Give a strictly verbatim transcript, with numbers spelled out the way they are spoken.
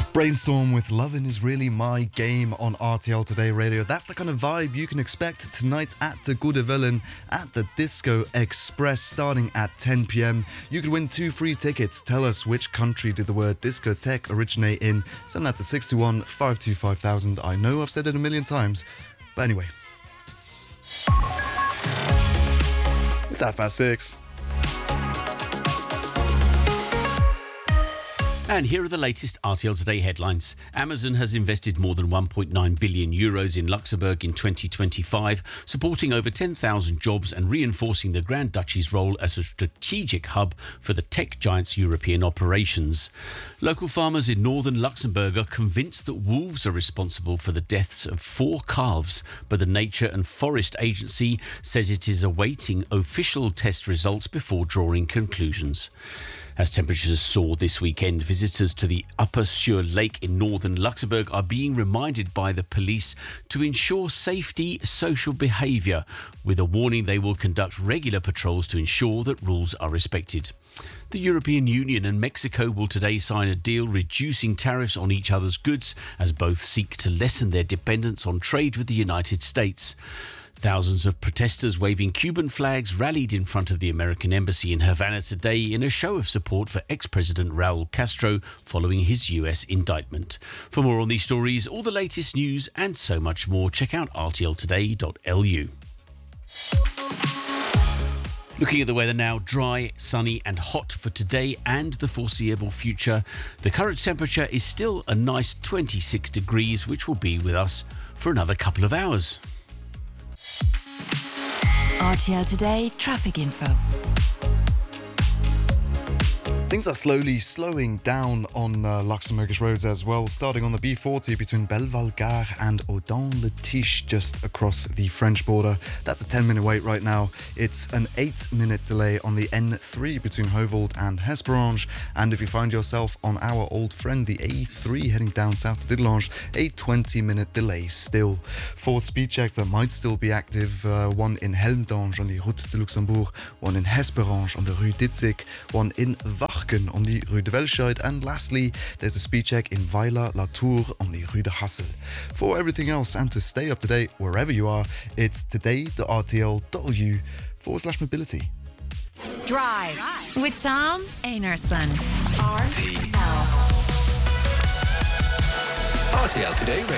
Brainstorm with Lovin' Is Really My Game on R T L Today Radio. That's the kind of vibe you can expect tonight at the Gute Wellen at the Disco Express starting at ten p.m. You could win two free tickets. Tell us which country did the word discotheque originate in. Send that to six two one, five two five thousand. I know I've said it a million times, but anyway. It's half past six. And here are the latest R T L Today headlines. Amazon has invested more than one point nine billion euros in Luxembourg in twenty twenty-five, supporting over ten thousand jobs and reinforcing the Grand Duchy's role as a strategic hub for the tech giant's European operations. Local farmers in northern Luxembourg are convinced that wolves are responsible for the deaths of four calves, but the Nature and Forest Agency says it is awaiting official test results before drawing conclusions. As temperatures soar this weekend, visitors to the Upper Sur Lake in northern Luxembourg are being reminded by the police to ensure safety social behaviour, with a warning they will conduct regular patrols to ensure that rules are respected. The European Union and Mexico will today sign a deal reducing tariffs on each other's goods as both seek to lessen their dependence on trade with the United States. Thousands of protesters waving Cuban flags rallied in front of the American embassy in Havana today in a show of support for ex-President Raul Castro following his U S indictment. For more on these stories, all the latest news and so much more, check out r t l today dot l u. Looking at the weather now, dry, sunny and hot for today and the foreseeable future. The current temperature is still a nice twenty-six degrees, which will be with us for another couple of hours. R T L Today Traffic Info. Things are slowly slowing down on uh, Luxembourgish roads as well, starting on the B forty between Belleval Gare and Audun-le-Tiche, just across the French border. That's a ten minute wait right now. It's an eight minute delay on the N three between Heuveldt and Hesperange. And if you find yourself on our old friend, the A three heading down south to Didelange, a twenty minute delay still. Four speed checks that might still be active. Uh, one in Helmdange on the Route de Luxembourg, one in Hesperange on the Rue Ditzig, one in Wach on the Rue de Welscheid, and lastly there's a speed check in Weiler La Tour on the Rue de Hassel. For everything else and to stay up to date wherever you are, it's today dot r t l dot l u forward slash mobility. Drive with Tom Einarson. R T L. R T L Today Radio.